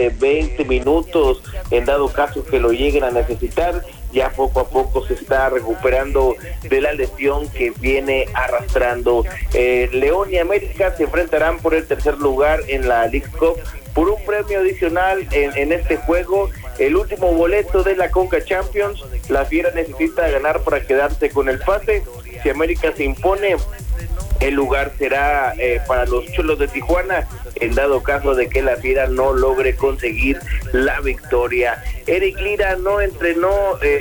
de 20 minutos en dado caso que lo lleguen a necesitar. Ya poco a poco se está recuperando de la lesión que viene arrastrando. León y América se enfrentarán por el tercer lugar en la League Cup por un premio adicional en este juego, el último boleto de la Conca Champions. La Fiera necesita ganar para quedarse con el pase. Si América se impone, el lugar será para los Cholos de Tijuana, en dado caso de que la Fiera no logre conseguir la victoria. Eric Lira no entrenó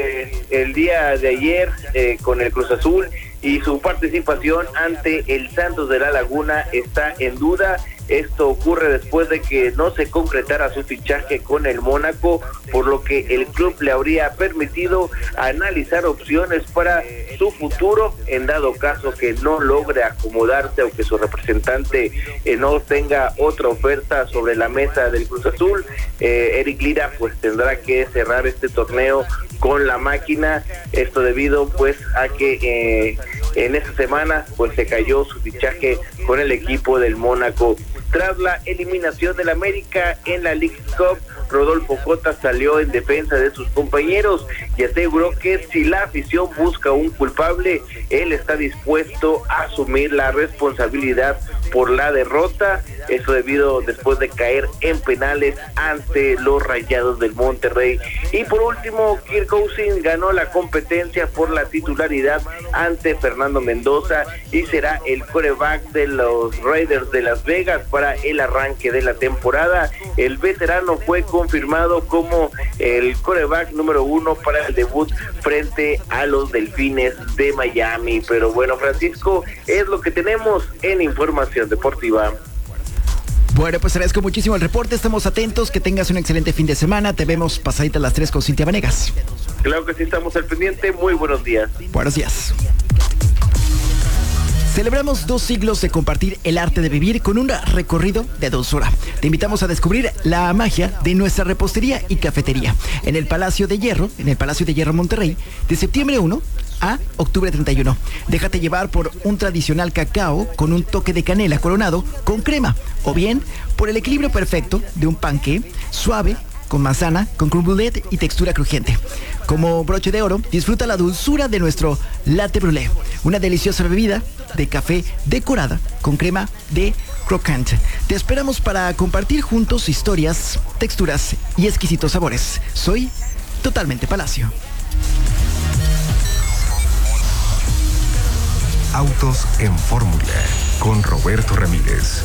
el día de ayer con el Cruz Azul y su participación ante el Santos de la Laguna está en duda. Esto ocurre después de que no se concretara su fichaje con el Mónaco, por lo que el club le habría permitido analizar opciones para su futuro, en dado caso que no logre acomodarse o que su representante no tenga otra oferta sobre la mesa del Cruz Azul. Eric Lira pues tendrá que cerrar este torneo con la máquina, esto debido pues a que en esta semana pues se cayó su fichaje con el equipo del Mónaco. Tras la eliminación del América en la League Cup, Rodolfo Cota salió en defensa de sus compañeros y aseguró que si la afición busca un culpable, él está dispuesto a asumir la responsabilidad por la derrota. Eso debido después de caer en penales ante los Rayados del Monterrey. Y por último, Kirk Cousins ganó la competencia por la titularidad ante Fernando Mendoza y será el quarterback de los Raiders de Las Vegas para el arranque de la temporada. El veterano fue confirmado como el quarterback número 1 para el debut frente a los Delfines de Miami. Pero bueno, Francisco, es lo que tenemos en Información Deportiva. Bueno, pues agradezco muchísimo el reporte, estamos atentos, que tengas un excelente fin de semana, te vemos pasadita a las 3 con Cintia Vanegas. Claro que sí, estamos al pendiente, muy buenos días. Buenos días. Celebramos 2 siglos de compartir el arte de vivir con un recorrido de 2 horas. Te invitamos a descubrir la magia de nuestra repostería y cafetería en el Palacio de Hierro, Monterrey, de septiembre 1 a octubre 31. Déjate llevar por un tradicional cacao con un toque de canela coronado con crema, o bien por el equilibrio perfecto de un panqué suave con manzana, con crème brûlée y textura crujiente. Como broche de oro, disfruta la dulzura de nuestro latte brûlée, una deliciosa bebida de café decorada con crema de crocante. Te esperamos para compartir juntos historias, texturas y exquisitos sabores. Soy Totalmente Palacio. Autos en Fórmula con Roberto Ramírez.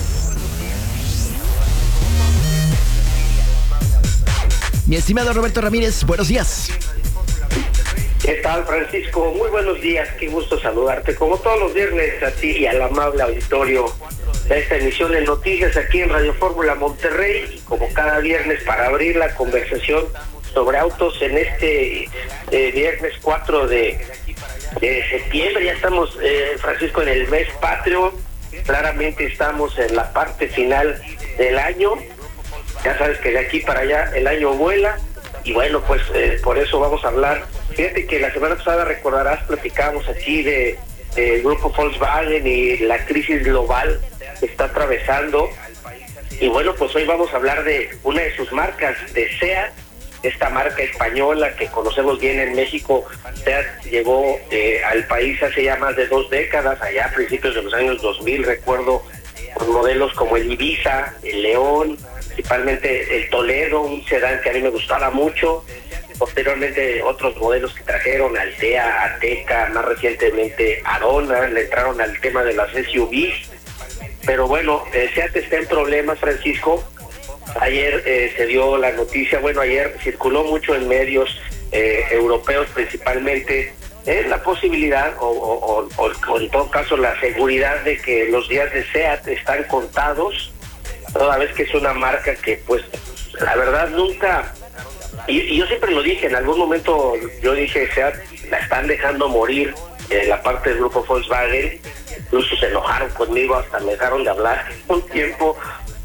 Mi estimado Roberto Ramírez, buenos días. ¿Qué tal, Francisco? Muy buenos días, qué gusto saludarte. Como todos los viernes, a ti y al amable auditorio de esta emisión de noticias aquí en Radio Fórmula Monterrey, y como cada viernes para abrir la conversación sobre autos en este viernes 4 de septiembre. Ya estamos, Francisco, en el mes patrio. Claramente estamos en la parte final del año. Ya sabes que de aquí para allá el año vuela, y bueno, pues por eso vamos a hablar. Fíjate que la semana pasada, recordarás, platicábamos aquí de grupo Volkswagen y la crisis global que está atravesando, y bueno, pues hoy vamos a hablar de una de sus marcas, de SEAT, esta marca española que conocemos bien en México. SEAT llegó al país hace ya más de 2 décadas, allá a principios de los años 2000, recuerdo, con modelos como el Ibiza, el León, principalmente el Toledo, un sedán que a mí me gustaba mucho. Posteriormente otros modelos que trajeron, Altea, Ateca, más recientemente Arona, le entraron al tema de las SUVs. Pero bueno, SEAT está en problemas, Francisco. Ayer se dio la noticia, bueno, ayer circuló mucho en medios europeos principalmente, la posibilidad o en todo caso la seguridad de que los días de SEAT están contados, toda vez que es una marca que pues la verdad nunca, y yo siempre lo dije, en algún momento yo dije, SEAT la están dejando morir, la parte del grupo Volkswagen. Incluso se enojaron conmigo, hasta me dejaron de hablar un tiempo,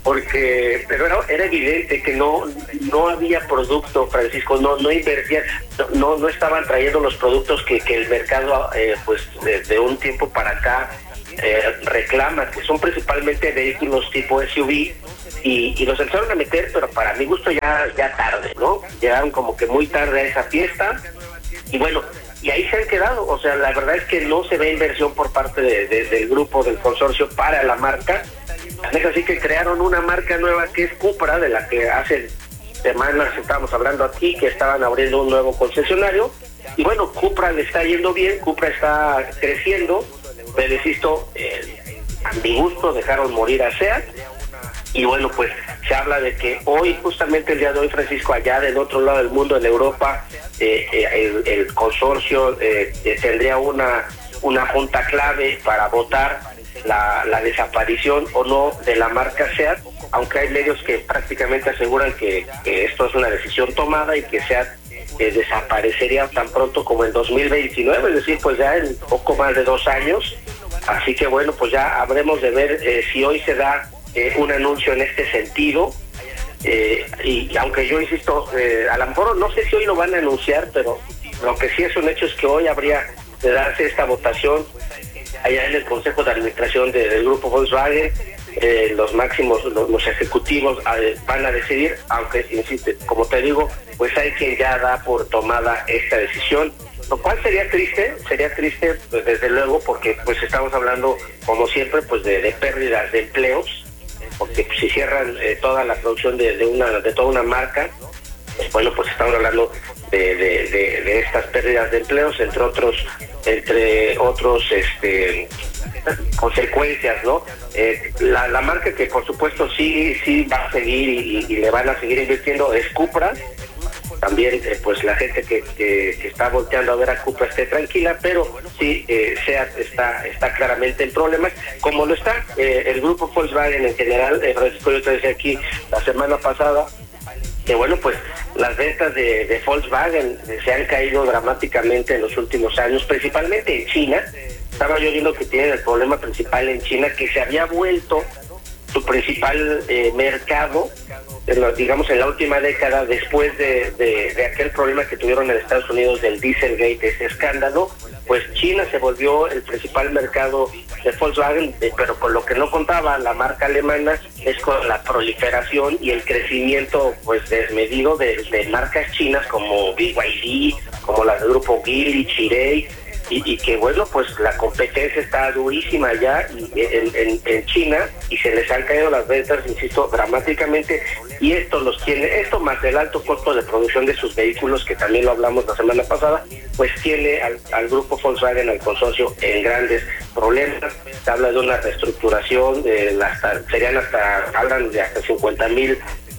pero era evidente que no había producto, Francisco, no invertían, no estaban trayendo los productos que el mercado pues de un tiempo para acá reclama, que son principalmente vehículos tipo SUV, y los empezaron a meter, pero para mi gusto ya tarde, ¿no? Llegaron como que muy tarde a esa fiesta, y bueno, y ahí se han quedado. O sea, la verdad es que no se ve inversión por parte del grupo, del consorcio para la marca. Es así que crearon una marca nueva que es Cupra, de la que hace semanas estábamos hablando aquí, que estaban abriendo un nuevo concesionario, y bueno, Cupra le está yendo bien, Cupra está creciendo, pero insisto, a mi gusto dejaron morir a SEAT. Y bueno, pues se habla de que hoy, justamente el día de hoy, Francisco, allá del otro lado del mundo, en Europa, el consorcio tendría una junta clave para votar la desaparición o no de la marca SEAT, aunque hay medios que prácticamente aseguran que esto es una decisión tomada y que SEAT desaparecería tan pronto como en 2029, es decir, pues ya en poco más de 2 años. Así que bueno, pues ya habremos de ver si hoy se da un anuncio en este sentido, y aunque yo insisto, a lo mejor no sé si hoy lo van a anunciar, pero lo que sí es un hecho es que hoy habría de darse esta votación allá en el Consejo de Administración del Grupo Volkswagen. Los máximos, los ejecutivos van a decidir, aunque insisto, como te digo, pues hay quien ya da por tomada esta decisión, lo cual sería triste, pues, desde luego, porque pues estamos hablando, como siempre, pues de pérdidas de empleos, porque si cierran toda la producción de toda una marca, bueno, pues estamos hablando de estas pérdidas de empleos, entre otros consecuencias, ¿no? La marca que por supuesto sí va a seguir y le van a seguir invirtiendo es Cupra. También pues la gente que está volteando a ver a Cupra esté tranquila, pero sí SEAT está claramente en problemas, como lo está el grupo Volkswagen en general. Francisco, yo te decía aquí la semana pasada que bueno, pues las ventas de Volkswagen se han caído dramáticamente en los últimos años, principalmente en China. Estaba yo viendo que tienen el problema principal en China, que se había vuelto su principal mercado, digamos, en la última década, después de aquel problema que tuvieron en Estados Unidos del Dieselgate, ese escándalo. Pues China se volvió el principal mercado de Volkswagen, pero con lo que no contaba la marca alemana es con la proliferación y el crecimiento pues desmedido de marcas chinas como BYD, como las del grupo Geely, Chery, y que bueno, pues la competencia está durísima ya en China, y se les han caído las ventas, insisto, dramáticamente, y esto más el alto costo de producción de sus vehículos, que también lo hablamos la semana pasada, pues tiene al grupo Volkswagen, al consorcio, en grandes problemas. Se habla de una reestructuración, hablan de hasta 50,000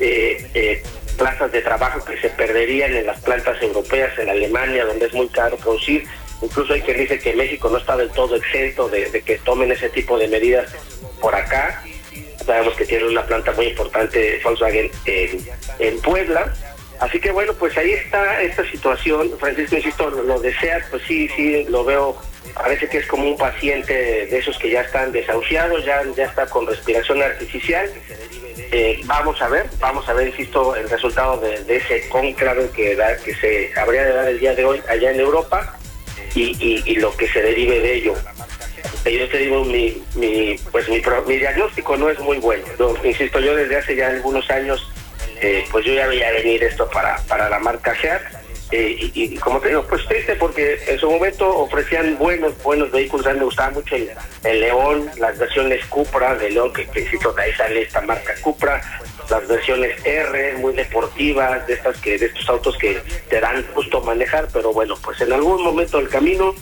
plazas de trabajo que se perderían en las plantas europeas, en Alemania, donde es muy caro producir. Incluso hay quien dice que México no está del todo exento de que tomen ese tipo de medidas por acá. Sabemos que tiene una planta muy importante Volkswagen en Puebla. Así que bueno, pues ahí está esta situación. Francisco, insisto, lo de SEAT, pues sí lo veo, parece que es como un paciente de esos que ya están desahuciados, ya está con respiración artificial. Vamos a ver, insisto, el resultado de ese cónclave que se habría de dar el día de hoy allá en Europa, y lo que se derive de ello. Yo te digo, mi diagnóstico no es muy bueno. Insisto, yo desde hace ya algunos años, pues yo ya veía venir esto para la marca SEAT, y como te digo, pues triste, porque en su momento ofrecían buenos vehículos. A mí me gustaba mucho el León, las versiones Cupra de León, que insisto, de ahí sale esta marca Cupra, las versiones R, muy deportivas, de estos autos que te dan gusto manejar, pero bueno, pues en algún momento del camino,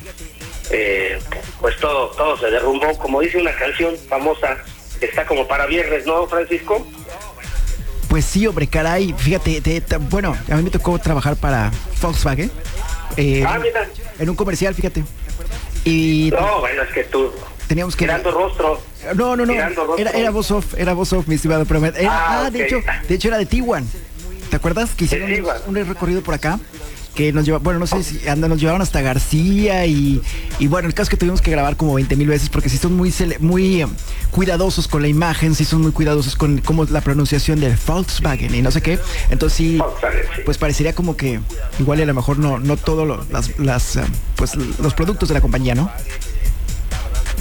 pues todo se derrumbó. Como dice una canción famosa, está como para viernes, ¿no, Francisco? Pues sí, hombre, caray, fíjate, bueno, a mí me tocó trabajar para Volkswagen, Mira. en un comercial, fíjate. Y no, bueno, es que tú teníamos que tirando rostro. No, era voz off, mi estimado, pero okay. de hecho era de Tiguan. ¿Te acuerdas que hicieron un recorrido por acá? Que nos lleva, bueno, no sé si nos llevaron hasta García, y bueno, el caso es que tuvimos que grabar como 20,000 veces, porque sí son muy cuidadosos con la imagen, sí son muy cuidadosos con cómo la pronunciación del Volkswagen y no sé qué. Entonces sí, pues parecería como que igual a lo mejor no todos los productos de la compañía, ¿no? Sí,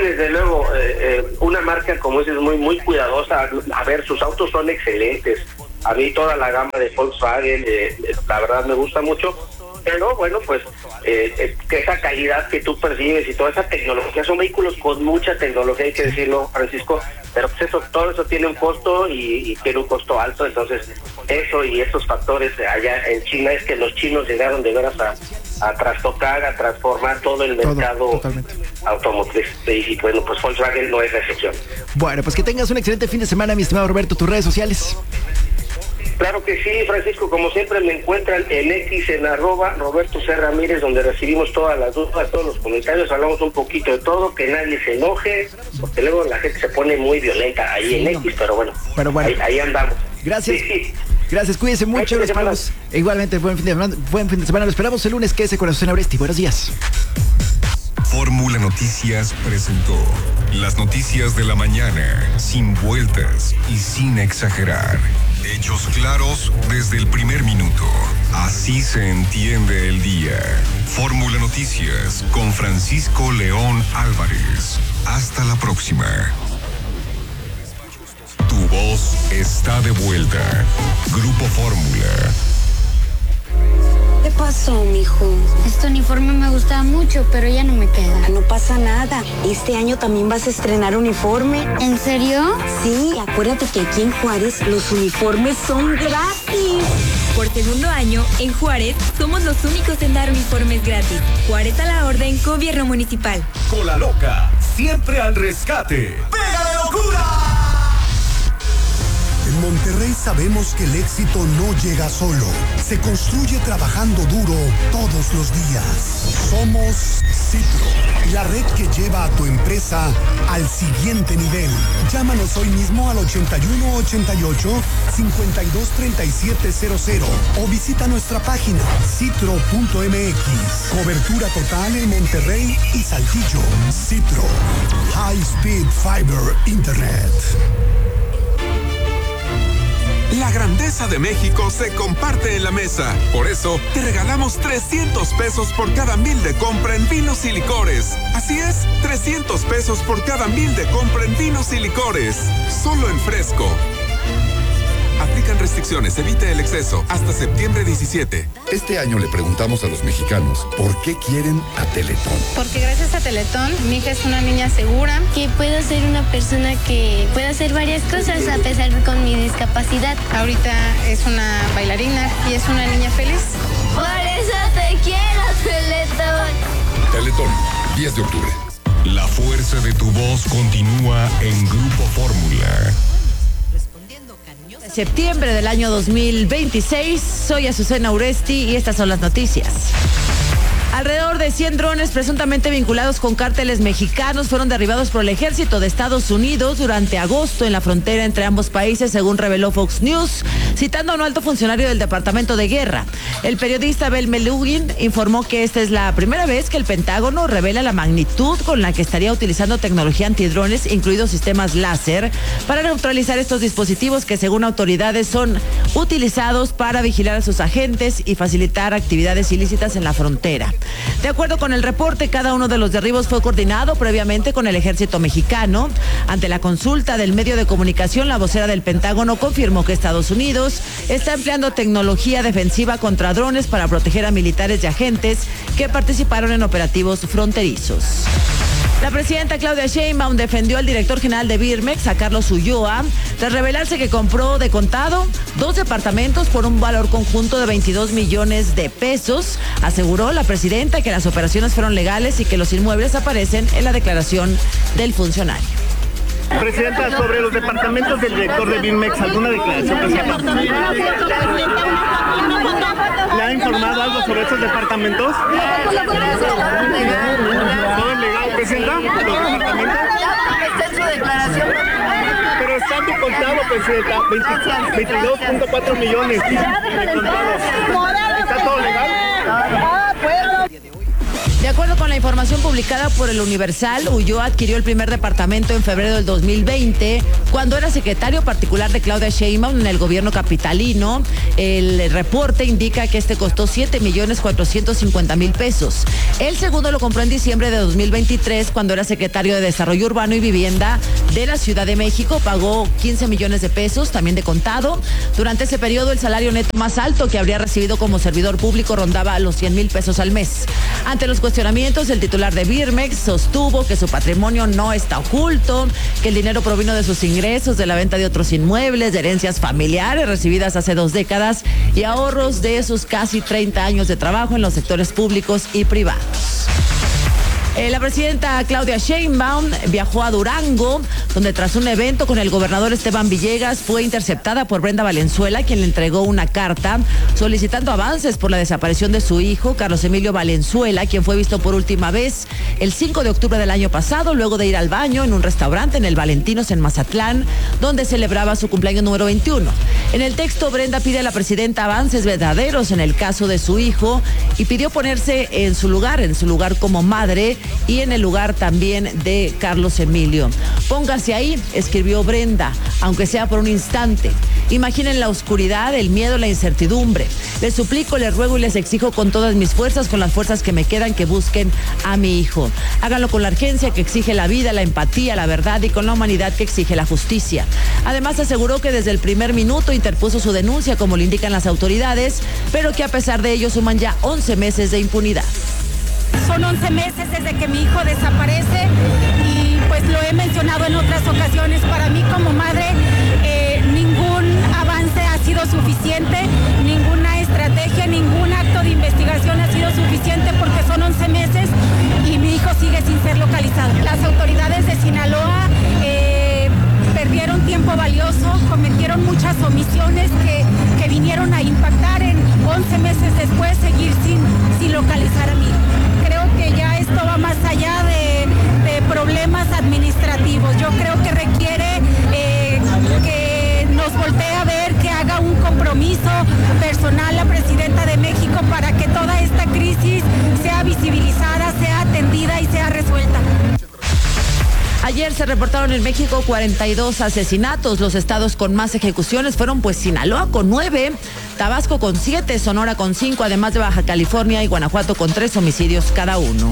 desde luego, una marca como esa es muy, muy cuidadosa. A ver, sus autos son excelentes. A mí toda la gama de Volkswagen, la verdad me gusta mucho. Pero bueno, pues esa calidad que tú percibes y toda esa tecnología, son vehículos con mucha tecnología, hay que decirlo, Francisco, pero pues todo eso tiene un costo y tiene un costo alto. Entonces eso y esos factores allá en China es que los chinos llegaron de veras a trastocar, a transformar todo el mercado automotriz. Y bueno, pues Volkswagen no es la excepción. Bueno, pues que tengas un excelente fin de semana, mi estimado Roberto. ¿Tus redes sociales? Claro que sí, Francisco, como siempre me encuentran en X, en @Roberto C. Ramírez, donde recibimos todas las dudas, todos los comentarios, hablamos un poquito de todo, que nadie se enoje, porque luego la gente se pone muy violenta ahí en X, pero bueno. Ahí andamos. Gracias. Sí. Gracias, cuídense mucho, lo esperamos. Igualmente, buen fin de semana, lo esperamos el lunes. Quédese con Azucena Oresti. Buenos días. Fórmula Noticias presentó las noticias de la mañana, sin vueltas y sin exagerar. Hechos claros desde el primer minuto. Así se entiende el día. Fórmula Noticias con Francisco León Álvarez. Hasta la próxima. Tu voz está de vuelta. Grupo Fórmula. ¿Qué pasó, mijo? Este uniforme me gustaba mucho, pero ya no me queda. No pasa nada. Este año también vas a estrenar uniforme. ¿En serio? Sí, acuérdate que aquí en Juárez los uniformes son gratis. Por segundo año, en Juárez, somos los únicos en dar uniformes gratis. Juárez a la orden, Gobierno Municipal. Cola Loca, siempre al rescate. ¡Pégale locura! En Monterrey sabemos que el éxito no llega solo, se construye trabajando duro todos los días. Somos Citro, la red que lleva a tu empresa al siguiente nivel. Llámanos hoy mismo al 8188-523700 o visita nuestra página citro.mx. Cobertura total en Monterrey y Saltillo. Citro, High Speed Fiber Internet. La grandeza de México se comparte en la mesa. Por eso, te regalamos 300 pesos por cada 1,000 de compra en vinos y licores. Así es, 300 pesos por cada 1,000 de compra en vinos y licores. Solo en Fresco. Aplican restricciones, evite el exceso. Hasta septiembre 17. Este año le preguntamos a los mexicanos por qué quieren a Teletón. Porque gracias a Teletón, mi hija es una niña segura. Que puedo ser una persona que puede hacer varias cosas a pesar de con mi discapacidad. Ahorita es una bailarina y es una niña feliz. Por eso te quiero, Teletón. Teletón, 10 de octubre. La fuerza de tu voz continúa en Grupo Fórmula. Septiembre del año 2026, soy Azucena Oresti y estas son las noticias. Alrededor de 100 drones presuntamente vinculados con cárteles mexicanos fueron derribados por el ejército de Estados Unidos durante agosto en la frontera entre ambos países, según reveló Fox News, citando a un alto funcionario del Departamento de Guerra. El periodista Bel Melugin informó que esta es la primera vez que el Pentágono revela la magnitud con la que estaría utilizando tecnología antidrones, incluidos sistemas láser, para neutralizar estos dispositivos que, según autoridades, son utilizados para vigilar a sus agentes y facilitar actividades ilícitas en la frontera. De acuerdo con el reporte, cada uno de los derribos fue coordinado previamente con el ejército mexicano. Ante la consulta del medio de comunicación, la vocera del Pentágono confirmó que Estados Unidos está empleando tecnología defensiva contra drones para proteger a militares y agentes que participaron en operativos fronterizos. La presidenta Claudia Sheinbaum defendió al director general de Birmex, a Carlos Ulloa, tras revelarse que compró de contado 2 departamentos por un valor conjunto de 22 millones de pesos. Aseguró la presidenta que las operaciones fueron legales y que los inmuebles aparecen en la declaración del funcionario. Presidenta, sobre los departamentos del director de Birmex, ¿alguna declaración, presidenta? ¿Le ha informado algo sobre estos departamentos? ¿Todo es legal, presidenta? ¿Los departamentos? Está en su declaración. Pero está en tu contado, presidenta, 22.4 millones de contados. ¿Está todo legal? De acuerdo con la información publicada por el Universal, Ulloa adquirió el primer departamento en febrero del 2020, cuando era secretario particular de Claudia Sheinbaum en el gobierno capitalino. El reporte indica que este costó 7,450,000 pesos. El segundo lo compró en diciembre de 2023, cuando era secretario de Desarrollo Urbano y Vivienda de la Ciudad de México. Pagó 15 millones de pesos, también de contado. Durante ese periodo, el salario neto más alto que habría recibido como servidor público rondaba los 100,000 pesos al mes. Ante los cuestionamientos, el titular de Birmex sostuvo que su patrimonio no está oculto, que el dinero provino de sus ingresos, de la venta de otros inmuebles, de herencias familiares recibidas hace 2 décadas y ahorros de sus casi 30 años de trabajo en los sectores públicos y privados. La presidenta Claudia Sheinbaum viajó a Durango, donde tras un evento con el gobernador Esteban Villegas fue interceptada por Brenda Valenzuela, quien le entregó una carta solicitando avances por la desaparición de su hijo, Carlos Emilio Valenzuela, quien fue visto por última vez el 5 de octubre del año pasado, luego de ir al baño en un restaurante en el Valentinos en Mazatlán, donde celebraba su cumpleaños número 21. En el texto, Brenda pide a la presidenta avances verdaderos en el caso de su hijo y pidió ponerse en su lugar como madre y en el lugar también de Carlos Emilio. Póngase ahí, escribió Brenda, aunque sea por un instante. Imaginen la oscuridad, el miedo, la incertidumbre. Les suplico, les ruego y les exijo con todas mis fuerzas, con las fuerzas que me quedan, que busquen a mi hijo. Háganlo con la urgencia que exige la vida, la empatía, la verdad y con la humanidad que exige la justicia. Además, aseguró que desde el primer minuto interpuso su denuncia, como le indican las autoridades, pero que a pesar de ello suman ya 11 meses de impunidad. Son 11 meses desde que mi hijo desaparece y pues lo he mencionado en otras ocasiones. Para mí como madre ningún avance ha sido suficiente, ninguna estrategia, ningún acto de investigación ha sido suficiente porque son 11 meses y mi hijo sigue sin ser localizado. Las autoridades de Sinaloa perdieron tiempo valioso, cometieron muchas omisiones que vinieron a impactar en 11 meses después seguir sin localizar a mi hijo. Creo que ya esto va más allá de problemas administrativos. Yo creo que requiere que nos voltee a ver, que haga un compromiso personal la presidenta de México para que toda esta crisis sea visibilizada, sea atendida y sea resuelta. Ayer se reportaron en México 42 asesinatos. Los estados con más ejecuciones fueron Sinaloa con 9, Tabasco con 7, Sonora con 5, además de Baja California y Guanajuato con 3 homicidios cada uno.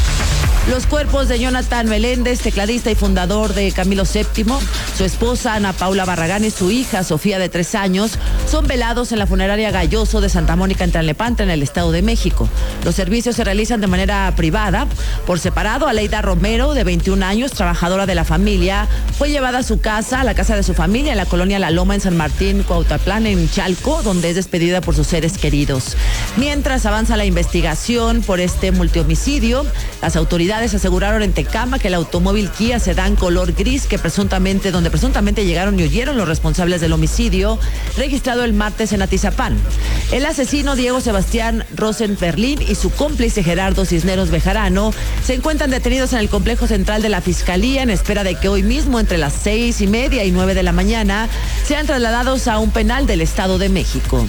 Los cuerpos de Jonathan Meléndez, tecladista y fundador de Camilo VII, su esposa Ana Paula Barragán y su hija Sofía de 3 años, son velados en la funeraria Galloso de Santa Mónica en Tlalnepantla, en el Estado de México. Los servicios se realizan de manera privada. Por separado, Aleida Romero, de 21 años, trabajadora de la familia, fue llevada a su casa, a la casa de su familia, en la colonia La Loma, en San Martín, Cuautitlán, en Chalco, donde es despedida por sus seres queridos. Mientras avanza la investigación por este multihomicidio, las autoridades aseguraron en Tecama que el automóvil Kia sedán color gris donde presuntamente llegaron y huyeron los responsables del homicidio, registrado el martes en Atizapán. El asesino Diego Sebastián Rosenberlin y su cómplice Gerardo Cisneros Bejarano se encuentran detenidos en el complejo central de la Fiscalía en espera de que hoy mismo, entre las 6:30 y 9 de la mañana, sean trasladados a un penal del Estado de México.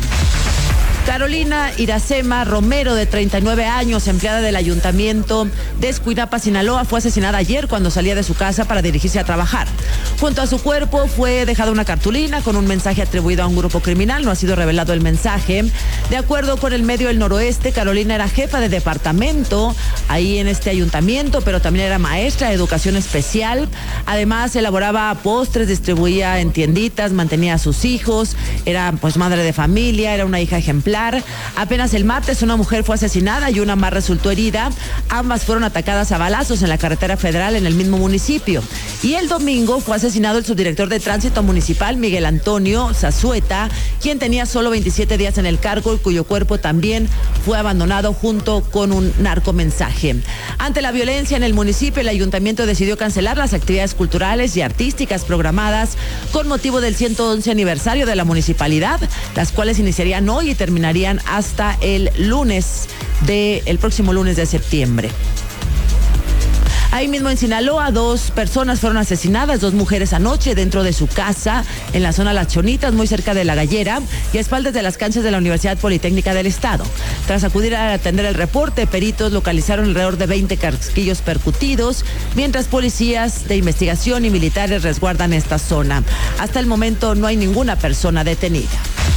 Carolina Iracema Romero, de 39 años, empleada del Ayuntamiento de Escuinapa, Sinaloa, fue asesinada ayer cuando salía de su casa para dirigirse a trabajar. Junto a su cuerpo fue dejada una cartulina con un mensaje atribuido a un grupo criminal. No ha sido revelado el mensaje. De acuerdo con el medio El Noroeste, Carolina era jefa de departamento ahí en este ayuntamiento, pero también era maestra de educación especial. Además, elaboraba postres, distribuía en tienditas, mantenía a sus hijos, era pues madre de familia, era una hija ejemplar. Apenas el martes una mujer fue asesinada y una más resultó herida. Ambas fueron atacadas a balazos en la carretera federal en el mismo municipio. Y el domingo fue asesinado el subdirector de tránsito municipal, Miguel Antonio Zazueta, quien tenía solo 27 días en el cargo y cuyo cuerpo también fue abandonado junto con un narcomensaje. Ante la violencia en el municipio, el ayuntamiento decidió cancelar las actividades culturales y artísticas programadas con motivo del 111 aniversario de la municipalidad, las cuales iniciarían hoy y terminarían hasta el próximo lunes de septiembre. Ahí mismo en Sinaloa, 2 personas fueron asesinadas, 2 mujeres anoche dentro de su casa en la zona Las Chonitas, muy cerca de La Gallera y a espaldas de las canchas de la Universidad Politécnica del Estado. Tras acudir a atender el reporte, peritos localizaron alrededor de 20 casquillos percutidos, mientras policías de investigación y militares resguardan esta zona. Hasta el momento no hay ninguna persona detenida.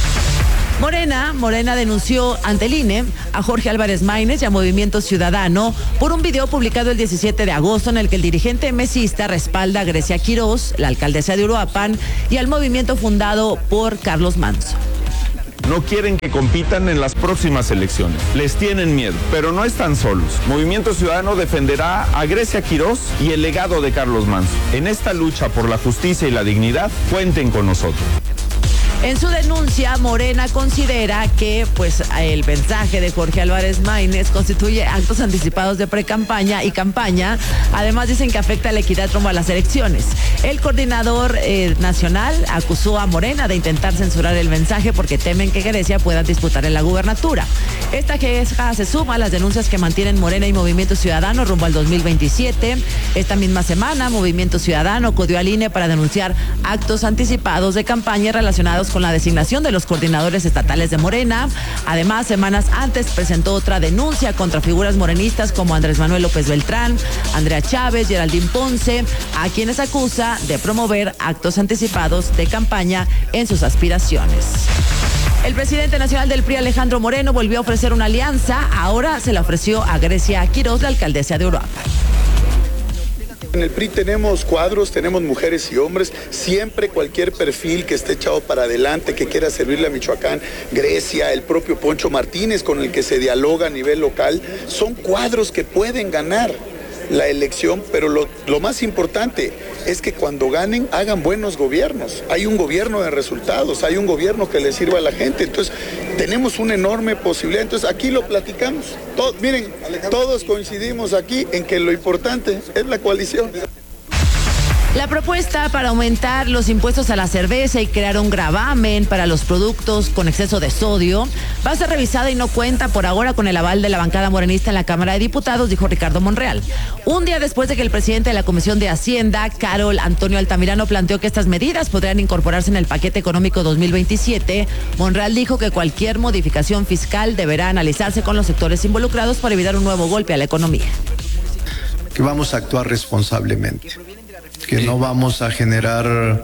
Morena denunció ante el INE a Jorge Álvarez Maínez y a Movimiento Ciudadano por un video publicado el 17 de agosto en el que el dirigente mesista respalda a Grecia Quirós, la alcaldesa de Uruapan, y al movimiento fundado por Carlos Manzo. No quieren que compitan en las próximas elecciones. Les tienen miedo, pero no están solos. Movimiento Ciudadano defenderá a Grecia Quirós y el legado de Carlos Manzo. En esta lucha por la justicia y la dignidad, cuenten con nosotros. En su denuncia, Morena considera que el mensaje de Jorge Álvarez Maínez constituye actos anticipados de precampaña y campaña. Además, dicen que afecta la equidad rumbo a las elecciones. El coordinador nacional acusó a Morena de intentar censurar el mensaje porque temen que Grecia pueda disputar en la gubernatura. Esta queja se suma a las denuncias que mantienen Morena y Movimiento Ciudadano rumbo al 2027. Esta misma semana, Movimiento Ciudadano acudió al INE para denunciar actos anticipados de campaña relacionados con la designación de los coordinadores estatales de Morena. Además, semanas antes presentó otra denuncia contra figuras morenistas como Andrés Manuel López Beltrán, Andrea Chávez, Geraldine Ponce, a quienes acusa de promover actos anticipados de campaña en sus aspiraciones. El presidente nacional del PRI, Alejandro Moreno, volvió a ofrecer una alianza. Ahora se la ofreció a Grecia Quirós, la alcaldesa de Uruapan. En el PRI tenemos cuadros, tenemos mujeres y hombres, siempre cualquier perfil que esté echado para adelante, que quiera servirle a Michoacán, Grecia, el propio Poncho Martínez con el que se dialoga a nivel local, son cuadros que pueden ganar la elección, pero lo más importante es que cuando ganen hagan buenos gobiernos. Hay un gobierno de resultados, hay un gobierno que le sirva a la gente, entonces tenemos una enorme posibilidad. Entonces aquí lo platicamos. Miren, todos coincidimos aquí en que lo importante es la coalición. La propuesta para aumentar los impuestos a la cerveza y crear un gravamen para los productos con exceso de sodio va a ser revisada y no cuenta por ahora con el aval de la bancada morenista en la Cámara de Diputados, dijo Ricardo Monreal. Un día después de que el presidente de la Comisión de Hacienda, Carol Antonio Altamirano, planteó que estas medidas podrían incorporarse en el paquete económico 2027, Monreal dijo que cualquier modificación fiscal deberá analizarse con los sectores involucrados para evitar un nuevo golpe a la economía. Que vamos a actuar responsablemente, que no vamos a generar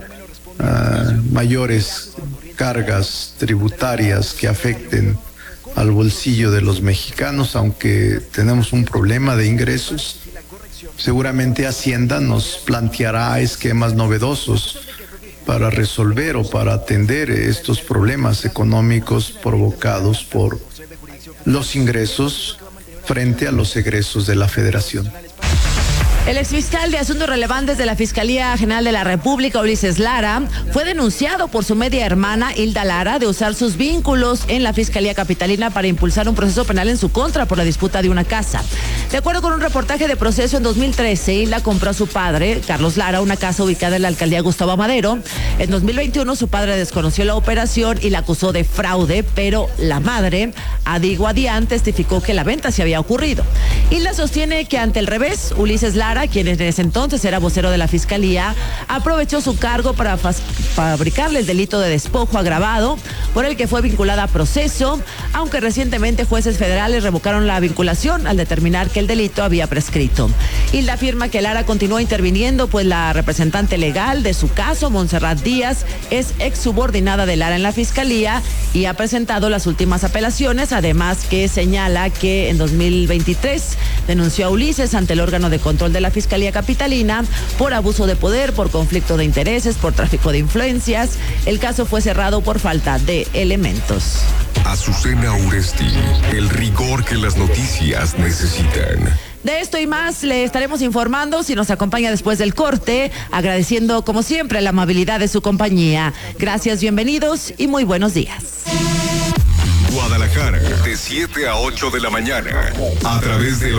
mayores cargas tributarias que afecten al bolsillo de los mexicanos, aunque tenemos un problema de ingresos. Seguramente Hacienda nos planteará esquemas novedosos para resolver o para atender estos problemas económicos provocados por los ingresos frente a los egresos de la Federación. El exfiscal de Asuntos Relevantes de la Fiscalía General de la República, Ulises Lara, fue denunciado por su media hermana, Hilda Lara, de usar sus vínculos en la Fiscalía Capitalina para impulsar un proceso penal en su contra por la disputa de una casa. De acuerdo con un reportaje de Proceso, en 2013, Hilda compró a su padre, Carlos Lara, una casa ubicada en la alcaldía Gustavo Madero. En 2021, su padre desconoció la operación y la acusó de fraude, pero la madre, Adi Guadián, testificó que la venta se había ocurrido. Hilda sostiene que ante el revés, Ulises Lara, quien en ese entonces era vocero de la Fiscalía, aprovechó su cargo para fabricarle el delito de despojo agravado, por el que fue vinculada a proceso, aunque recientemente jueces federales revocaron la vinculación al determinar que el delito había prescrito. Hilda afirma que Lara continuó interviniendo, pues la representante legal de su caso, Montserrat Díaz, es exsubordinada de Lara en la Fiscalía y ha presentado las últimas apelaciones, además que señala que en 2023 denunció a Ulises ante el órgano de control de la Fiscalía Capitalina por abuso de poder, por conflicto de intereses, por tráfico de influencias. El caso fue cerrado por falta de elementos. Azucena Uresti, el rigor que las noticias necesitan. De esto y más le estaremos informando si nos acompaña después del corte, agradeciendo como siempre la amabilidad de su compañía. Gracias, bienvenidos y muy buenos días. Guadalajara, de 7 a 8 de la mañana, a través del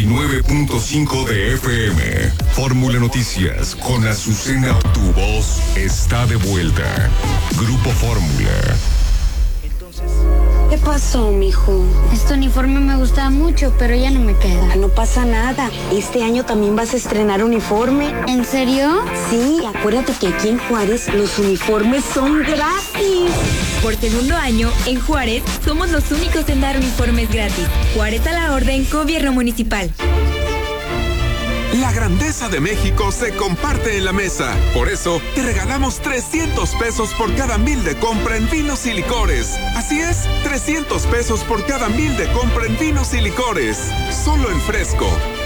89.5 de FM. Fórmula Noticias con Azucena, tu voz está de vuelta. Grupo Fórmula. pasó, mijo? Este uniforme me gustaba mucho, pero ya no me queda. No pasa nada. Este año también vas a estrenar uniforme. ¿En serio? Sí, acuérdate que aquí en Juárez los uniformes son gratis. Por segundo año, en Juárez, somos los únicos en dar uniformes gratis. Juárez a la orden, Gobierno Municipal. La grandeza de México se comparte en la mesa. Por eso, te regalamos 300 pesos por cada 1,000 de compra en vinos y licores. Así es, 300 pesos por cada 1,000 de compra en vinos y licores. Solo en Fresco.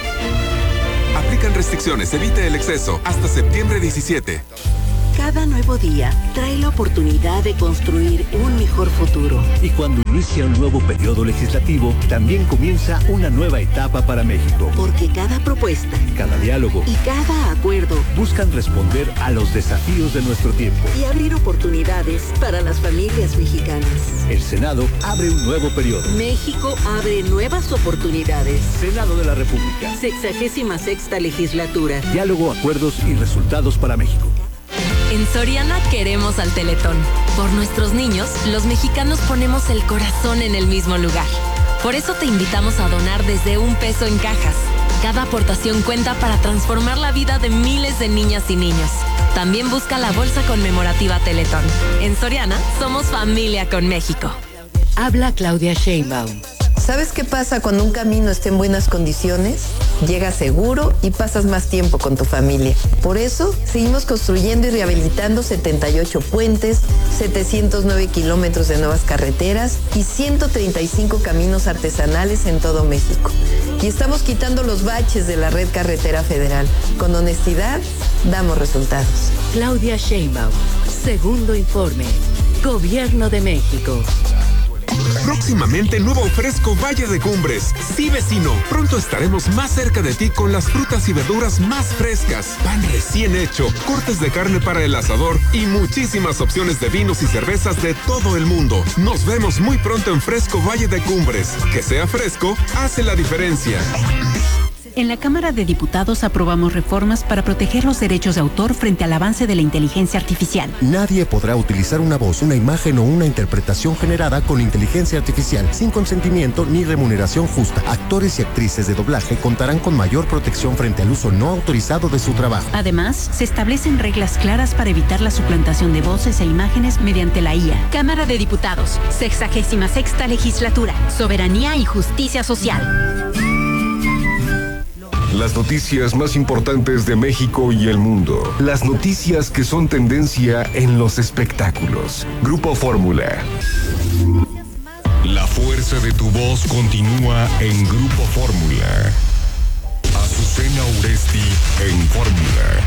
Aplican restricciones, evite el exceso. Hasta septiembre 17. Cada nuevo día trae la oportunidad de construir un mejor futuro. Y cuando inicia un nuevo periodo legislativo, también comienza una nueva etapa para México. Porque cada propuesta, cada diálogo y cada acuerdo buscan responder a los desafíos de nuestro tiempo y abrir oportunidades para las familias mexicanas. El Senado abre un nuevo periodo. México abre nuevas oportunidades. Senado de la República. 66ª legislatura. Diálogo, acuerdos y resultados para México. En Soriana queremos al Teletón. Por nuestros niños, los mexicanos ponemos el corazón en el mismo lugar. Por eso te invitamos a donar desde $1 en cajas. Cada aportación cuenta para transformar la vida de miles de niñas y niños. También busca la bolsa conmemorativa Teletón. En Soriana, somos familia con México. Habla Claudia Sheinbaum. ¿Sabes qué pasa cuando un camino está en buenas condiciones? Llegas seguro y pasas más tiempo con tu familia. Por eso, seguimos construyendo y rehabilitando 78 puentes, 709 kilómetros de nuevas carreteras y 135 caminos artesanales en todo México. Y estamos quitando los baches de la red carretera federal. Con honestidad, damos resultados. Claudia Sheinbaum, segundo informe. Gobierno de México. Próximamente nuevo Fresco Valle de Cumbres. Sí, vecino, pronto estaremos más cerca de ti con las frutas y verduras más frescas, pan recién hecho, cortes de carne para el asador y muchísimas opciones de vinos y cervezas de todo el mundo. Nos vemos muy pronto en Fresco Valle de Cumbres. Que sea fresco, hace la diferencia. En la Cámara de Diputados aprobamos reformas para proteger los derechos de autor frente al avance de la inteligencia artificial. Nadie podrá utilizar una voz, una imagen o una interpretación generada con inteligencia artificial sin consentimiento ni remuneración justa. Actores y actrices de doblaje contarán con mayor protección frente al uso no autorizado de su trabajo. Además, se establecen reglas claras para evitar la suplantación de voces e imágenes mediante la IA. Cámara de Diputados, 66ª legislatura, soberanía y justicia social. Las noticias más importantes de México y el mundo. Las noticias que son tendencia en los espectáculos. Grupo Fórmula. La fuerza de tu voz continúa en Grupo Fórmula. Azucena Uresti en Fórmula.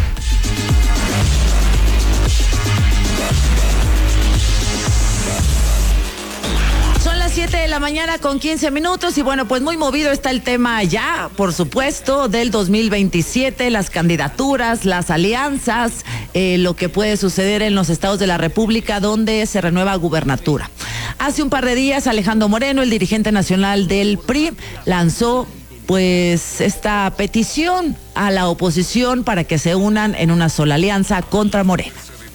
Son las 7 de la mañana con 15 minutos y bueno, pues muy movido está el tema ya, por supuesto, del 2027, las candidaturas, las alianzas, lo que puede suceder en los estados de la República donde se renueva gubernatura. Hace un par de días Alejandro Moreno, el dirigente nacional del PRI, lanzó pues esta petición a la oposición para que se unan en una sola alianza contra Morena.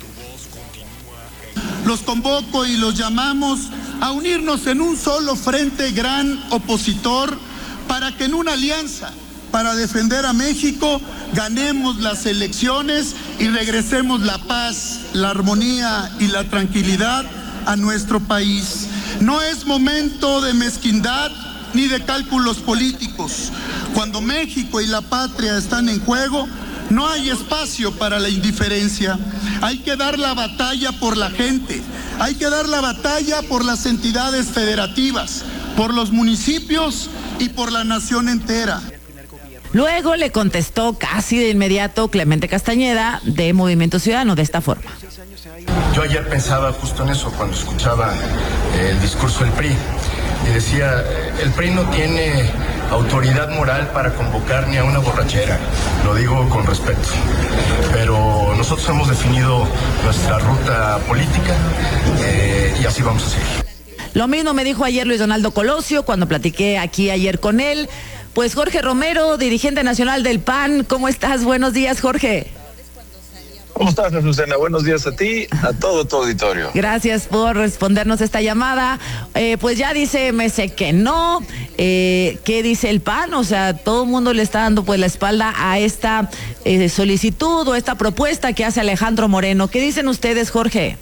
Los convoco y los llamamos a unirnos en un solo frente gran opositor para que en una alianza para defender a México ganemos las elecciones y regresemos la paz, la armonía y la tranquilidad a nuestro país. No es momento de mezquindad ni de cálculos políticos. Cuando México y la patria están en juego, no hay espacio para la indiferencia. Hay que dar la batalla por la gente. Hay que dar la batalla por las entidades federativas, por los municipios y por la nación entera. Luego le contestó casi de inmediato Clemente Castañeda de Movimiento Ciudadano de esta forma. Yo ayer pensaba justo en eso cuando escuchaba el discurso del PRI y decía, el PRI no tiene autoridad moral para convocar ni a una borrachera, lo digo con respeto, pero nosotros hemos definido nuestra ruta política y así vamos a seguir. Lo mismo me dijo ayer Luis Donaldo Colosio cuando platiqué aquí ayer con él. Pues Jorge Romero, dirigente nacional del PAN, ¿cómo estás? Buenos días, Jorge. ¿Cómo estás, Azucena? Buenos días a ti, a todo tu auditorio. Gracias por respondernos esta llamada. Pues ya dice MC que no. ¿Qué dice el PAN? O sea, todo el mundo le está dando pues la espalda a esta solicitud o esta propuesta que hace Alejandro Moreno. ¿Qué dicen ustedes, Jorge?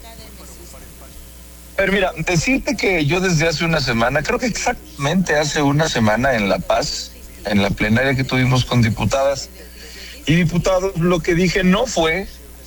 A ver, mira, decirte que yo desde hace una semana, creo que exactamente hace una semana en La Paz, en la plenaria que tuvimos con diputadas y diputados, lo que dije no fue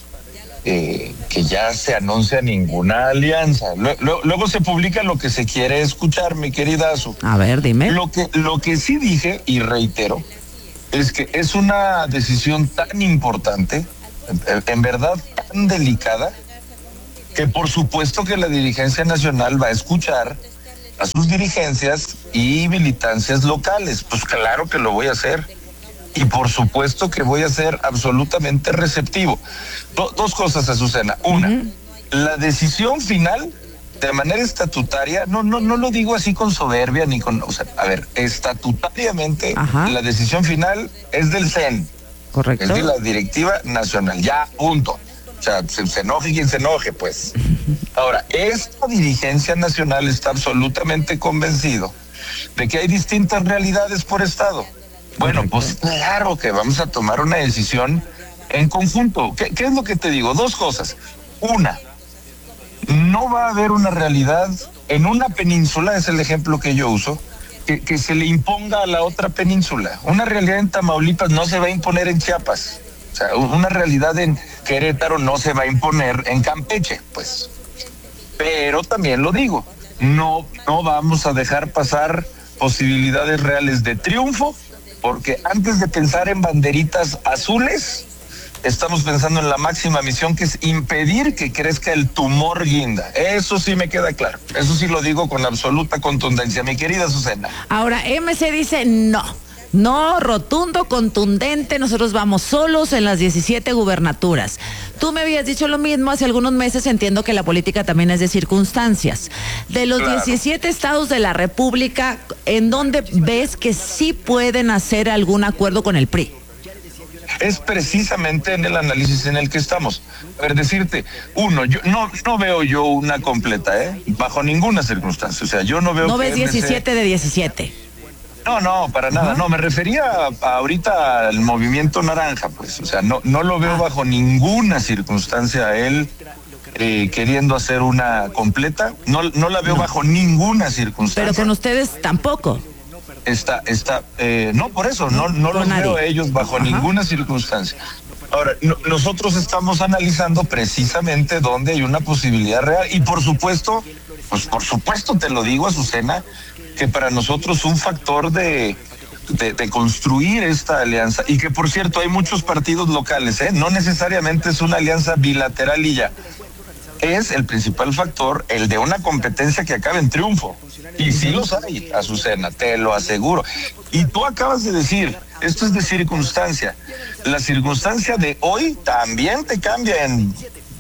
que ya se anuncia ninguna alianza. Luego se publica lo que se quiere escuchar, mi querida Azu. A ver, dime. Lo que sí dije, y reitero, es que es una decisión tan importante, en verdad tan delicada, que por supuesto que la dirigencia nacional va a escuchar a sus dirigencias y militancias locales. Pues claro que lo voy a hacer. Y por supuesto que voy a ser absolutamente receptivo. Dos cosas, Azucena. Una, la decisión final, de manera estatutaria, no lo digo así con soberbia ni con... O sea, a ver, estatutariamente, la decisión final es del CEN. Correcto. Es de la directiva nacional. Ya, punto. O sea, se enoje quien se enoje, pues. Ahora, esta dirigencia nacional está absolutamente convencido de que hay distintas realidades por estado. Bueno, pues claro que vamos a tomar una decisión en conjunto. ¿Qué es lo que te digo? Dos cosas. Una, no va a haber una realidad en una península, es el ejemplo que yo uso, que se le imponga a la otra península. Una realidad en Tamaulipas no se va a imponer en Chiapas. O sea, una realidad en Querétaro no se va a imponer en Campeche, pues. Pero también lo digo, no vamos a dejar pasar posibilidades reales de triunfo, porque antes de pensar en banderitas azules, estamos pensando en la máxima misión, que es impedir que crezca el tumor guinda. Eso sí me queda claro. Eso sí lo digo con absoluta contundencia, mi querida Azucena. Ahora, MC dice no, rotundo, contundente, nosotros vamos solos en las 17 gubernaturas. Tú me habías dicho lo mismo hace algunos meses, entiendo que la política también es de circunstancias. De los 17 estados de la República, ¿en dónde ves que sí pueden hacer algún acuerdo con el PRI? Es precisamente en el análisis en el que estamos. A ver, decirte, uno, yo no veo yo una completa, bajo ninguna circunstancia. O sea, yo no veo... ¿No ves 17 de 17? No, para nada. No, me refería ahorita al movimiento naranja, pues. O sea, no lo veo bajo ninguna circunstancia a él queriendo hacer una completa. No la veo bajo ninguna circunstancia. Pero con ustedes tampoco. No, por eso, no los veo a ellos bajo ninguna circunstancia. Ahora, nosotros estamos analizando precisamente dónde hay una posibilidad real. Y por supuesto, te lo digo, Azucena, que para nosotros un factor de construir esta alianza, y que por cierto hay muchos partidos locales, no necesariamente es una alianza bilateral y ya, es el principal factor el de una competencia que acabe en triunfo. Y sí los hay, Azucena, te lo aseguro. Y tú acabas de decir, esto es de circunstancia. La circunstancia de hoy también te cambia en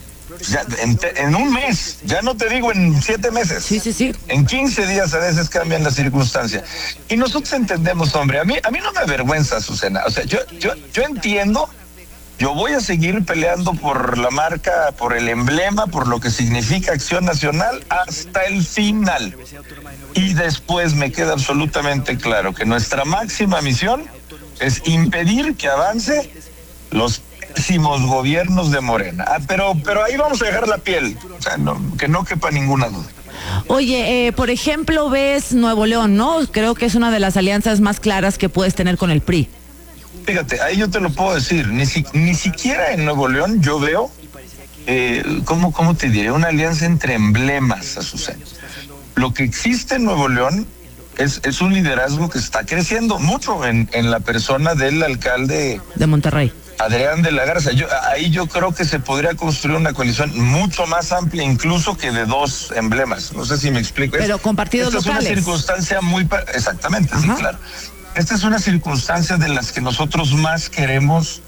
un mes, ya no te digo en 7 meses. Sí. En 15 días a veces cambian las circunstancias. Y nosotros entendemos, hombre, a mí no me avergüenza, Azucena. O sea, yo entiendo, yo voy a seguir peleando por la marca, por el emblema, por lo que significa Acción Nacional hasta el final. Y después me queda absolutamente claro que nuestra máxima misión es impedir que avance los pésimos gobiernos de Morena. Pero ahí vamos a dejar la piel, o sea, que no quepa ninguna duda. Oye, por ejemplo, ves Nuevo León, ¿no? Creo que es una de las alianzas más claras que puedes tener con el PRI. Fíjate, ahí yo te lo puedo decir, ni siquiera en Nuevo León yo veo, ¿cómo te diré? Una alianza entre emblemas, Azucena. Lo que existe en Nuevo León es un liderazgo que está creciendo mucho en la persona del alcalde de Monterrey, Adrián de la Garza. Ahí yo creo que se podría construir una coalición mucho más amplia, incluso que de 2 emblemas. No sé si me explico. Pero con partidos locales. Es una circunstancia muy... Exactamente, sí, claro. Esta es una circunstancia de las que nosotros más queremos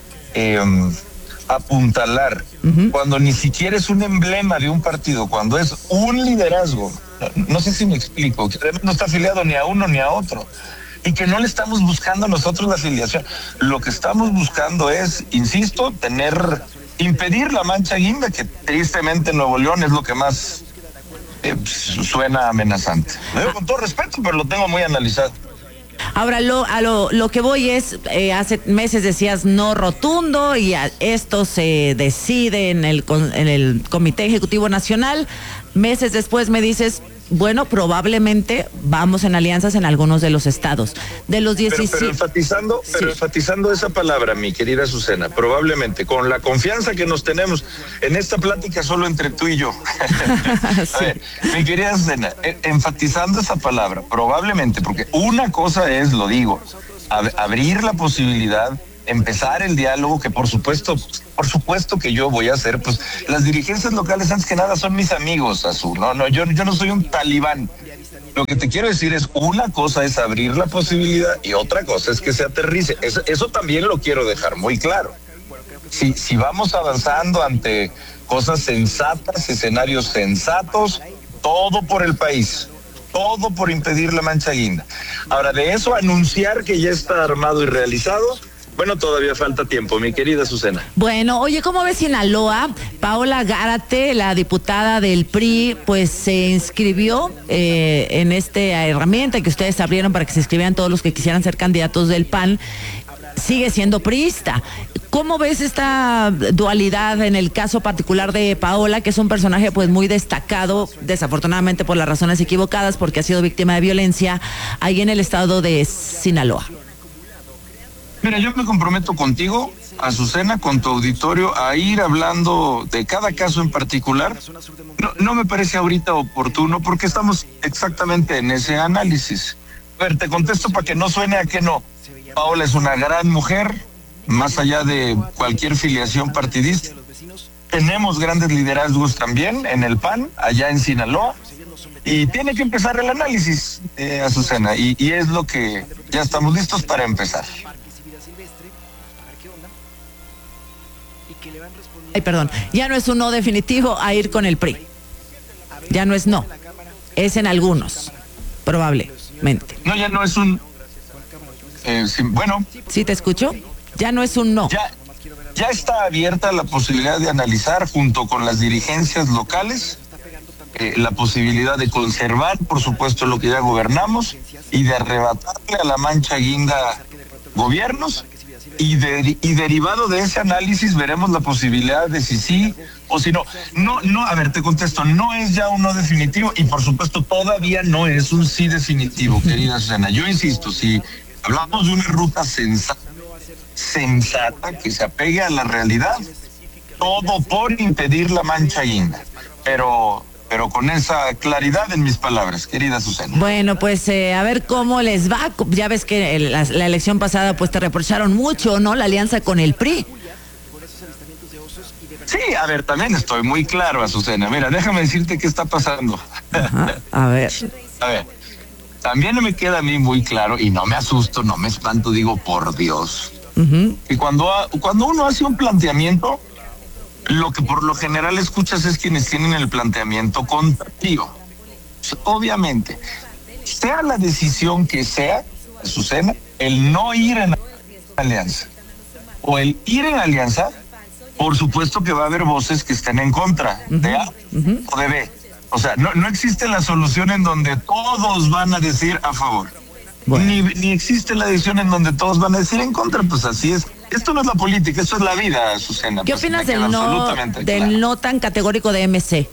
apuntalar. Cuando ni siquiera es un emblema de un partido, cuando es un liderazgo. No sé si me explico, que no está afiliado ni a uno ni a otro. Y que no le estamos buscando nosotros la afiliación. Lo que estamos buscando es, insisto, tener impedir la mancha guinda, que tristemente en Nuevo León es lo que más suena amenazante. Lo digo con todo respeto, pero lo tengo muy analizado. Ahora, lo que voy es, hace meses decías no rotundo y esto se decide en el Comité Ejecutivo Nacional. Meses después me dices, bueno, probablemente vamos en alianzas en algunos de los estados. De los 17... Pero enfatizando esa palabra, mi querida Azucena, probablemente, con la confianza que nos tenemos en esta plática solo entre tú y yo. A ver, mi querida Azucena, enfatizando esa palabra, probablemente, porque una cosa es, lo digo, abrir la posibilidad, empezar el diálogo, que por supuesto que yo voy a hacer. Pues las dirigencias locales, antes que nada, son mis amigos, Azul. Yo no soy un talibán. Lo que te quiero decir es, una cosa es abrir la posibilidad y otra cosa es que se aterrice. Eso también lo quiero dejar muy claro. Si vamos avanzando ante cosas sensatas, escenarios sensatos, todo por el país, todo por impedir la mancha guinda. Ahora, de eso anunciar que ya está armado y realizado, bueno, todavía falta tiempo, mi querida Azucena. Bueno, oye, ¿cómo ves Sinaloa? Paola Gárate, la diputada del PRI, pues se inscribió en esta herramienta que ustedes abrieron para que se inscribieran todos los que quisieran ser candidatos del PAN. Sigue siendo priista. ¿Cómo ves esta dualidad en el caso particular de Paola, que es un personaje pues muy destacado, desafortunadamente por las razones equivocadas, porque ha sido víctima de violencia ahí en el estado de Sinaloa? Mira, yo me comprometo contigo, Azucena, con tu auditorio, a ir hablando de cada caso en particular. No me parece ahorita oportuno porque estamos exactamente en ese análisis. A ver, te contesto para que no suene a que no. Paola es una gran mujer, más allá de cualquier filiación partidista. Tenemos grandes liderazgos también en el PAN, allá en Sinaloa, y tiene que empezar el análisis, Azucena, y es lo que ya estamos listos para empezar. Ay, perdón, ya no es un no definitivo a ir con el PRI. Ya no es no, es en algunos, probablemente. No, ya no es un... bueno. ¿Sí te escucho? Ya no es un no. Ya está abierta la posibilidad de analizar junto con las dirigencias locales la posibilidad de conservar, por supuesto, lo que ya gobernamos y de arrebatarle a la mancha guinda gobiernos. Y derivado de ese análisis veremos la posibilidad de si sí o si no. No, a ver, te contesto, no es ya un no definitivo y por supuesto todavía no es un sí definitivo, querida Susana. Yo insisto, si hablamos de una ruta sensata que se apegue a la realidad, todo por impedir la mancha guinda, pero con esa claridad en mis palabras, querida Susana. Bueno, pues a ver cómo les va. Ya ves que la elección pasada pues te reprocharon mucho, ¿no? La alianza con el PRI. Sí, a ver, también estoy muy claro, Azucena. Mira, déjame decirte qué está pasando. Ajá, a ver, también me queda a mí muy claro, y no me asusto, no me espanto, digo, por Dios. Y cuando uno hace un planteamiento, lo que por lo general escuchas es quienes tienen el planteamiento contrario. Obviamente, sea la decisión que sea, Azucena, el no ir en alianza o el ir en alianza, por supuesto que va a haber voces que estén en contra de A o de B. O sea, no existe la solución en donde todos van a decir a favor. Bueno. Ni existe la decisión en donde todos van a decir en contra, pues así es. Esto no es la política, esto es la vida, Azucena. ¿Qué opinas del no tan categórico de MC?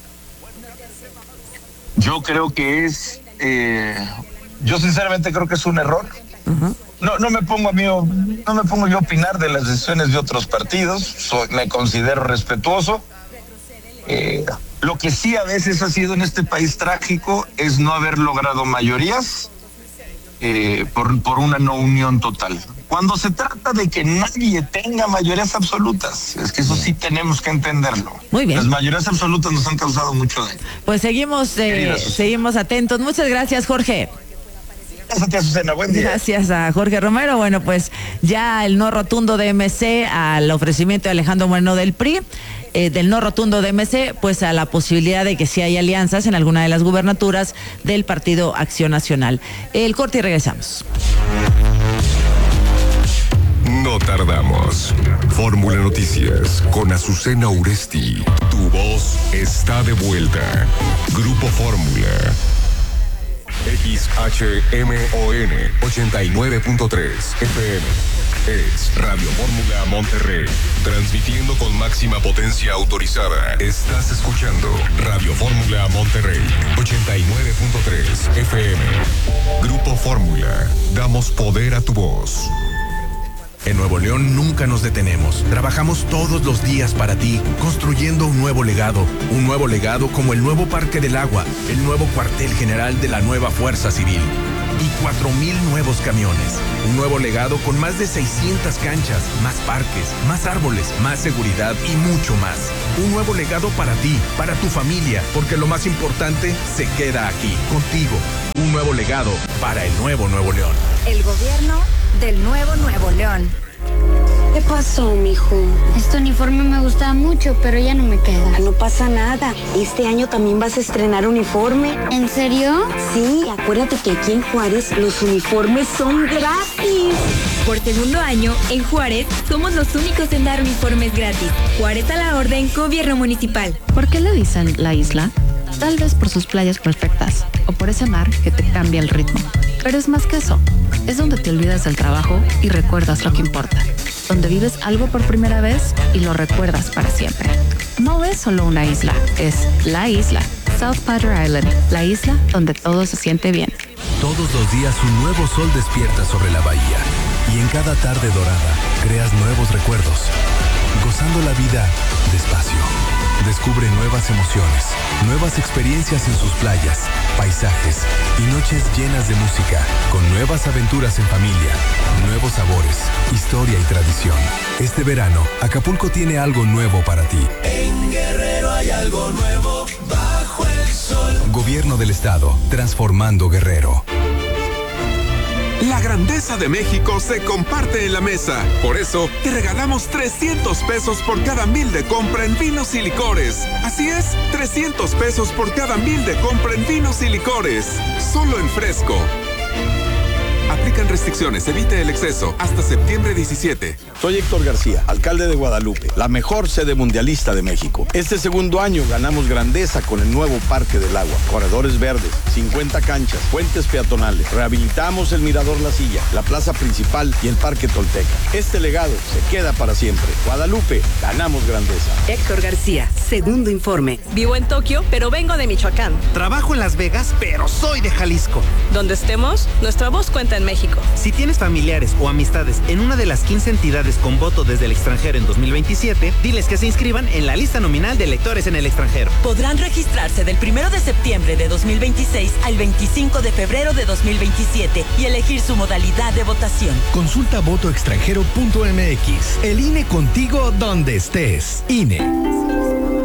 Yo creo que yo sinceramente creo que es un error. No me pongo yo a opinar de las decisiones de otros partidos, me considero respetuoso. Lo que sí a veces ha sido en este país trágico es no haber logrado mayorías por una no unión total. Cuando se trata de que nadie tenga mayorías absolutas, es que eso sí tenemos que entenderlo. Muy bien. Las mayorías absolutas nos han causado mucho daño. Pues seguimos atentos. Muchas gracias, Jorge. Gracias a ti, Azucena. Buen día. Gracias a Jorge Romero. Bueno, pues ya el no rotundo de MC al ofrecimiento de Alejandro Moreno del PRI, del no rotundo de MC, pues a la posibilidad de que sí hay alianzas en alguna de las gubernaturas del Partido Acción Nacional. El corte y regresamos. tardamos. Fórmula Noticias con Azucena Uresti. Tu voz está de vuelta. Grupo Fórmula. XHMON 89.3 FM. Es Radio Fórmula Monterrey. Transmitiendo con máxima potencia autorizada. Estás escuchando Radio Fórmula Monterrey 89.3 FM. Grupo Fórmula. Damos poder a tu voz. En Nuevo León nunca nos detenemos. Trabajamos todos los días para ti, construyendo un nuevo legado como el nuevo Parque del Agua, el nuevo cuartel general de la nueva Fuerza Civil y 4,000 nuevos camiones. Un nuevo legado con más de 600 canchas, más parques, más árboles, más seguridad y mucho más. Un nuevo legado para ti, para tu familia, porque lo más importante se queda aquí, contigo. Un nuevo legado para el nuevo Nuevo León. El gobierno del nuevo Nuevo León. ¿Qué pasó, mijo? Este uniforme me gustaba mucho, pero ya no me queda. No pasa nada. Este año también vas a estrenar uniforme. ¿En serio? Sí, acuérdate que aquí en Juárez los uniformes son gratis. Por segundo año, en Juárez, somos los únicos en dar uniformes gratis. Juárez a la orden, gobierno municipal. ¿Por qué le dicen la isla? Tal vez por sus playas perfectas o por ese mar que te cambia el ritmo. Pero es más que eso. Es donde te olvidas del trabajo y recuerdas lo que importa. Donde vives algo por primera vez y lo recuerdas para siempre. No es solo una isla, es la isla. South Padre Island, la isla donde todo se siente bien. Todos los días un nuevo sol despierta sobre la bahía. Y en cada tarde dorada creas nuevos recuerdos. Gozando la vida despacio. Descubre nuevas emociones, nuevas experiencias en sus playas, paisajes y noches llenas de música, con nuevas aventuras en familia, nuevos sabores, historia y tradición. Este verano, Acapulco tiene algo nuevo para ti. En Guerrero hay algo nuevo bajo el sol. Gobierno del Estado, transformando Guerrero. La grandeza de México se comparte en la mesa. Por eso, te regalamos 300 pesos por cada 1,000 de compra en vinos y licores. Así es, 300 pesos por cada 1,000 de compra en vinos y licores. Solo en Fresco. Aplican restricciones, evite el exceso. Hasta septiembre 17. Soy Héctor García, alcalde de Guadalupe, la mejor sede mundialista de México. Este segundo año ganamos grandeza con el nuevo Parque del Agua, corredores verdes, 50 canchas, puentes peatonales. Rehabilitamos el Mirador La Silla, la plaza principal y el Parque Tolteca. Este legado se queda para siempre. Guadalupe, ganamos grandeza. Héctor García, segundo informe. Vivo en Tokio, pero vengo de Michoacán. Trabajo en Las Vegas, pero soy de Jalisco. Donde estemos, nuestra voz cuenta en México. Si tienes familiares o amistades en una de las 15 entidades con voto desde el extranjero en 2027, diles que se inscriban en la lista nominal de electores en el extranjero. Podrán registrarse del 1 de septiembre de 2026 al 25 de febrero de 2027 y elegir su modalidad de votación. Consulta votoextranjero.mx. El INE contigo donde estés. INE.